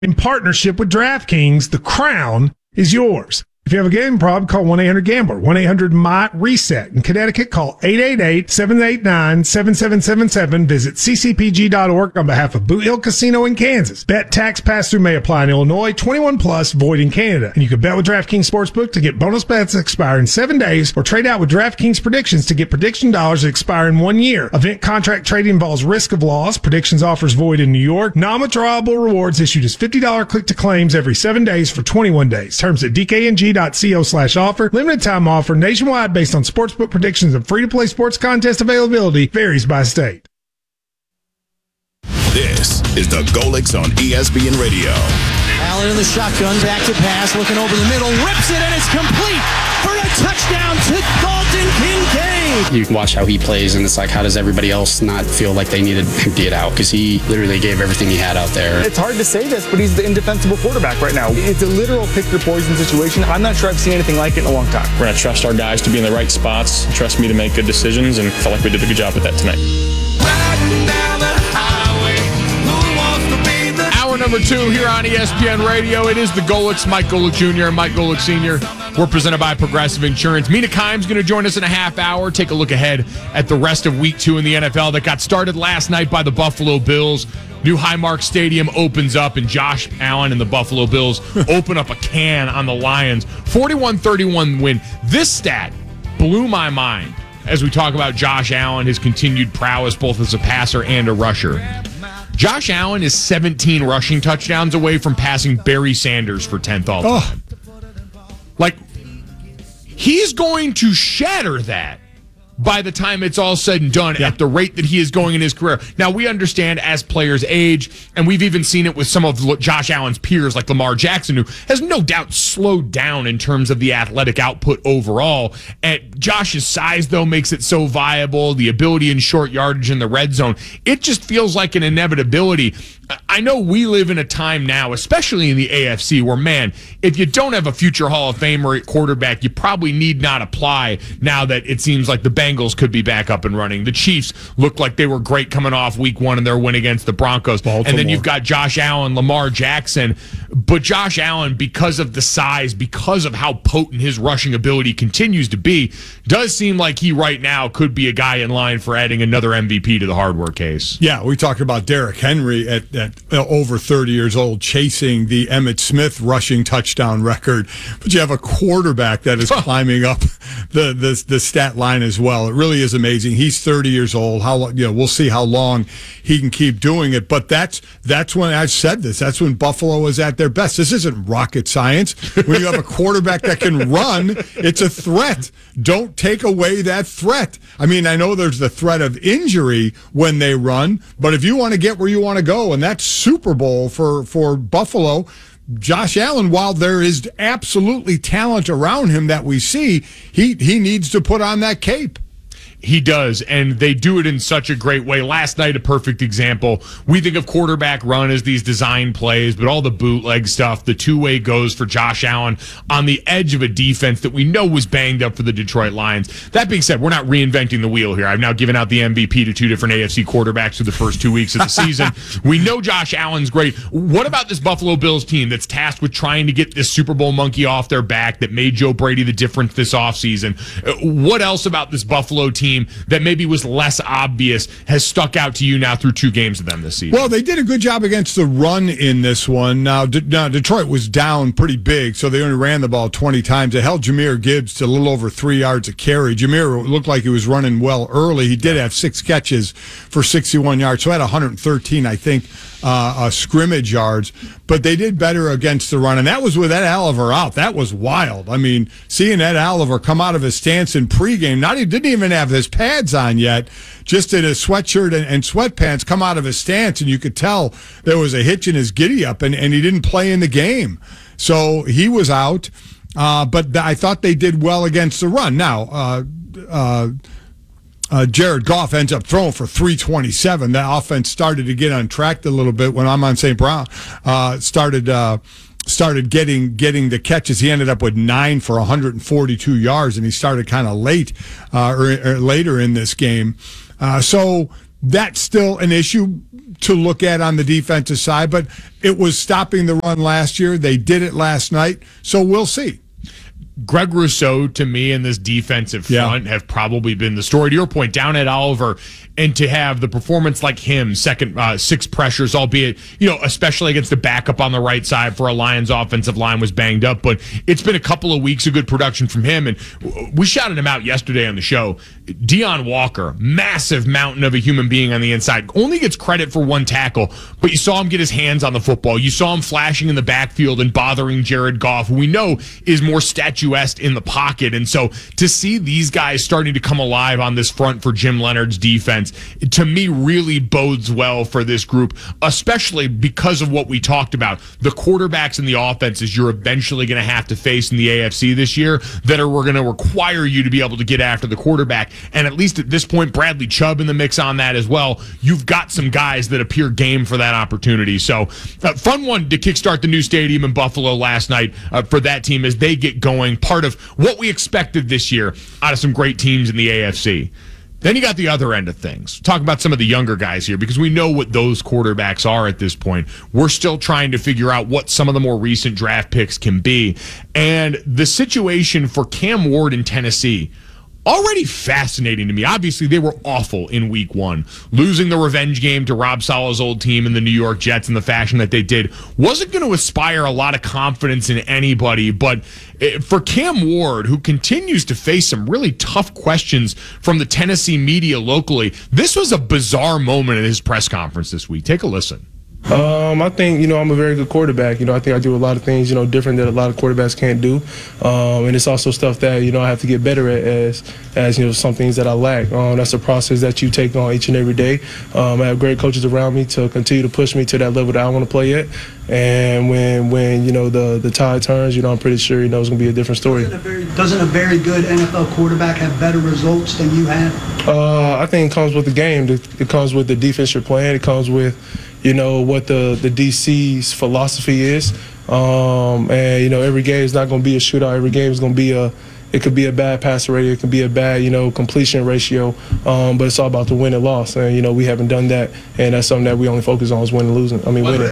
In partnership with DraftKings, the crown is yours. If you have a gambling problem, call 1-800-GAMBLER, 1-800-MY-RESET. In Connecticut, call 888-789-7777. Visit ccpg.org on behalf of Boot Hill Casino in Kansas. Bet tax pass-through may apply in Illinois, 21 plus, void in Canada. And you can bet with DraftKings Sportsbook to get bonus bets that expire in 7 days, or trade out with DraftKings Predictions to get prediction dollars that expire in 1 year. Event contract trading involves risk of loss. Predictions offers void in New York. Non-withdrawable rewards issued as $50 click-to-claims every 7 days for 21 days. Terms at DKNG.co/offer. Limited time offer nationwide based on sportsbook predictions and free-to-play sports contest availability varies by state. This is the Golix on ESPN Radio. Allen in the shotgun, back to pass, looking over the middle, rips it, and it's complete for a touchdown to Dalton Kincaid. You can watch how he plays, and it's like, how does everybody else not feel like they need to empty it out? Because he literally gave everything he had out there. It's hard to say this, but he's the indefensible quarterback right now. It's a literal pick-your-poison situation. I'm not sure I've seen anything like it in a long time. We're going to trust our guys to be in the right spots, trust me to make good decisions, and I felt like we did a good job with that tonight. Hour number 2 here on ESPN Radio. It is the Golix, Mike Golic Jr. and Mike Golic Sr. We're presented by Progressive Insurance. Mina Kimes going to join us in a half hour. Take a look ahead at the rest of Week 2 in the NFL that got started last night by the Buffalo Bills. New Highmark Stadium opens up, and Josh Allen and the Buffalo Bills open up a can on the Lions. 41-31 win. This stat blew my mind as we talk about Josh Allen, his continued prowess both as a passer and a rusher. Josh Allen is 17 rushing touchdowns away from passing Barry Sanders for 10th all time. Like, he's going to shatter that by the time it's all said and done at the rate that he is going in his career. Now, we understand as players age, and we've even seen it with some of Josh Allen's peers like Lamar Jackson, who has no doubt slowed down in terms of the athletic output overall. And Josh's size, though, makes it so viable, the ability in short yardage in the red zone. It just feels like an inevitability. I know we live in a time now, especially in the AFC, where, man, if you don't have a future Hall of Famer at quarterback, you probably need not apply now that it seems like the Bengals could be back up and running. The Chiefs looked like they were great coming off Week 1 in their win against the Broncos. And then you've got Josh Allen, Lamar Jackson. But Josh Allen, because of the size, because of how potent his rushing ability continues to be, does seem like he right now could be a guy in line for adding another MVP to the hardware case. Yeah, we talked about Derrick Henry at over 30 years old chasing the Emmitt Smith rushing touchdown record, but you have a quarterback that is climbing up the stat line as well. It really is amazing. He's 30 years old. We'll see how long he can keep doing it. But that's when I've said this. That's when Buffalo is at their best. This isn't rocket science. When you have a quarterback that can run, it's a threat. Don't take away that threat. I mean, I know there's the threat of injury when they run, but if you want to get where you want to go, and that's Super Bowl for Buffalo, Josh Allen, while there is absolutely talent around him that we see, he needs to put on that cape. He does, and they do it in such a great way. Last night, a perfect example. We think of quarterback run as these design plays, but all the bootleg stuff, the two-way goes for Josh Allen on the edge of a defense that we know was banged up for the Detroit Lions. That being said, we're not reinventing the wheel here. I've now given out the MVP to 2 different AFC quarterbacks for the first 2 weeks of the season. We know Josh Allen's great. What about this Buffalo Bills team that's tasked with trying to get this Super Bowl monkey off their back that made Joe Brady the difference this offseason? What else about this Buffalo team that maybe was less obvious has stuck out to you now through 2 games of them this season? Well, they did a good job against the run in this one. Now Detroit was down pretty big, so they only ran the ball 20 times. They held Jahmyr Gibbs to a little over 3 yards a carry. Jahmyr looked like he was running well early. He did have 6 catches for 61 yards, so had 113, I think, scrimmage yards. But they did better against the run, and that was with Ed Oliver out. That was wild. I mean, seeing Ed Oliver come out of his stance in pregame, he didn't even have his pads on yet, just in a sweatshirt and sweatpants, come out of his stance, and you could tell there was a hitch in his giddy-up, and he didn't play in the game. So he was out, but I thought they did well against the run. Now, Jared Goff ends up throwing for 327. That offense started to get untracked a little bit when Amon St. Brown started getting the catches. He ended up with 9 for 142 yards, and he started kind of late or later in this game. So that's still an issue to look at on the defensive side, but it was stopping the run last year. They did it last night, so we'll see. Greg Rousseau, to me, in this defensive front have probably been the story. To your point, down at Oliver, and to have the performance like him, second 6 pressures, albeit, especially against the backup on the right side for a Lions offensive line was banged up, but it's been a couple of weeks of good production from him, and we shouted him out yesterday on the show. Deion Walker, massive mountain of a human being on the inside, only gets credit for 1 tackle, but you saw him get his hands on the football. You saw him flashing in the backfield and bothering Jared Goff, who we know is more statuesque in the pocket. And so to see these guys starting to come alive on this front for Jim Leonhard's defense, to me, really bodes well for this group, especially because of what we talked about. The quarterbacks and the offenses you're eventually going to have to face in the AFC this year that are going to require you to be able to get after the quarterback. And at least at this point, Bradley Chubb in the mix on that as well. You've got some guys that appear game for that opportunity. So fun one to kickstart the new stadium in Buffalo last night for that team as they get going. Part of what we expected this year out of some great teams in the AFC. Then you got the other end of things. Talk about some of the younger guys here because we know what those quarterbacks are at this point. We're still trying to figure out what some of the more recent draft picks can be. And the situation for Cam Ward in Tennessee, already fascinating to me. Obviously, they were awful in week 1. Losing the revenge game to Rob Saleh's old team in the New York Jets in the fashion that they did wasn't going to inspire a lot of confidence in anybody. But for Cam Ward, who continues to face some really tough questions from the Tennessee media locally, this was a bizarre moment in his press conference this week. Take a listen. I think, I'm a very good quarterback. I think I do a lot of things, different that a lot of quarterbacks can't do. And it's also stuff that, I have to get better at as some things that I lack. That's a process that you take on each and every day. I have great coaches around me to continue to push me to that level that I want to play at. And when the tide turns, I'm pretty sure, it's going to be a different story. Doesn't a very good NFL quarterback have better results than you have? I think it comes with the game. It comes with the defense you're playing. It comes with what the DC's philosophy is. And, every game is not going to be a shootout. Every game is going to be it could be a bad passer rating. It could be a bad, completion ratio. But it's all about the win and loss. And, we haven't done that. And that's something that we only focus on is winning.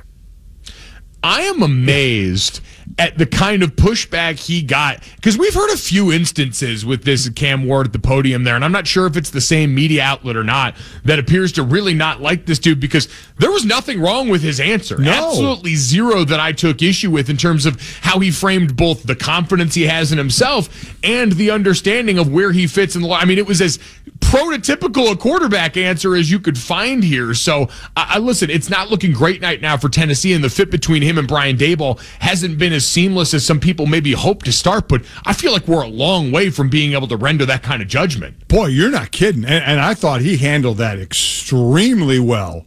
I am amazed at the kind of pushback he got, because we've heard a few instances with this Cam Ward at the podium there, and I'm not sure if it's the same media outlet or not that appears to really not like this dude, because there was nothing wrong with his answer. No. Absolutely zero that I took issue with in terms of how he framed both the confidence he has in himself and the understanding of where he fits in the line. I mean, it was as prototypical a quarterback answer as you could find here. So, listen, it's not looking great right now for Tennessee, and the fit between him and Brian Daboll hasn't been as seamless as some people maybe hope to start, but I feel like we're a long way from being able to render that kind of judgment. Boy, you're not kidding. And I thought he handled that extremely well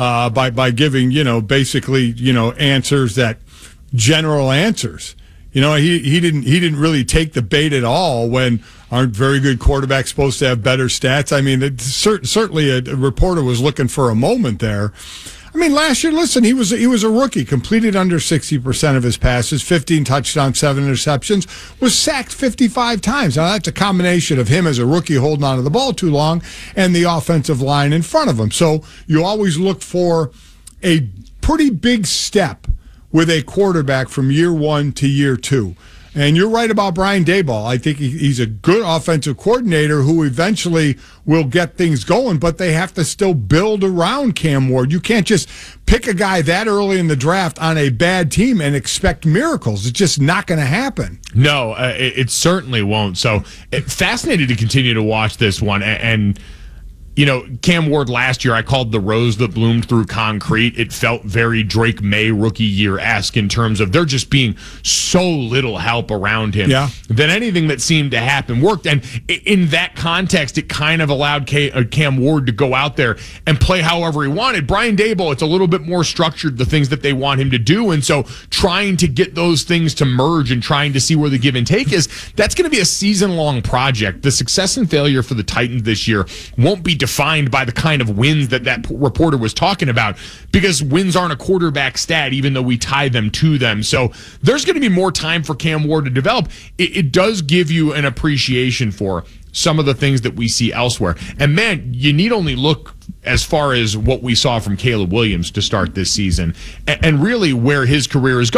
by giving, basically, answers that general answers. He didn't really take the bait at all when aren't very good quarterbacks supposed to have better stats. I mean, certainly a reporter was looking for a moment there. I mean, last year, listen, he was a rookie, completed under 60% of his passes, 15 touchdowns, 7 interceptions, was sacked 55 times. Now, that's a combination of him as a rookie holding on to the ball too long and the offensive line in front of him. So you always look for a pretty big step with a quarterback from year 1 to year 2. And you're right about Brian Daboll. I think he's a good offensive coordinator who eventually will get things going, but they have to still build around Cam Ward. You can't just pick a guy that early in the draft on a bad team and expect miracles. It's just not going to happen. No, it certainly won't. So fascinated to continue to watch this one. And Cam Ward last year, I called the rose that bloomed through concrete. It felt very Drake May rookie year-esque in terms of there just being so little help around him. Yeah. That anything that seemed to happen worked. And in that context, it kind of allowed Cam Ward to go out there and play however he wanted. Brian Daboll, it's a little bit more structured, the things that they want him to do. And so trying to get those things to merge and trying to see where the give and take is, that's going to be a season-long project. The success and failure for the Titans this year won't be defined by the kind of wins that reporter was talking about, because wins aren't a quarterback stat, even though we tie them to them. So there's going to be more time for Cam Ward to develop. It does give you an appreciation for some of the things that we see elsewhere. And man, you need only look as far as what we saw from Caleb Williams to start this season and really where his career is going.